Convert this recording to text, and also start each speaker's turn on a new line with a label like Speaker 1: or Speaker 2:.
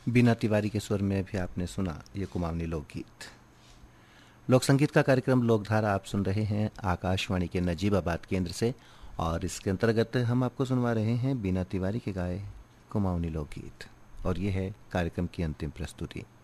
Speaker 1: बीना तिवारी के स्वर में भी आपने सुना ये कुमाऊनी लोकगीत। लोक संगीत का कार्यक्रम लोकधारा आप सुन रहे हैं आकाशवाणी के नजीबाबाद केंद्र से, और इसके अंतर्गत हम आपको सुनवा रहे हैं बीना तिवारी के गाए कुमाऊनी लोकगीत, और ये है कार्यक्रम की अंतिम प्रस्तुति।